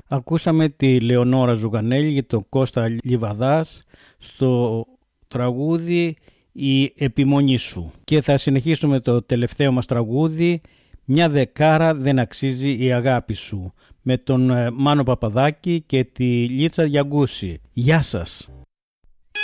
Ακούσαμε τη Λεωνόρα Ζουγανέλη και τον Κώστα Λιβαδάς στο τραγούδι «Η επιμονή σου». Και θα συνεχίσουμε το τελευταίο μας τραγούδι «Μια δεκάρα δεν αξίζει η αγάπη σου» με τον Μάνο Παπαδάκη και τη Λίτσα Γιαγκούση. Γεια σας!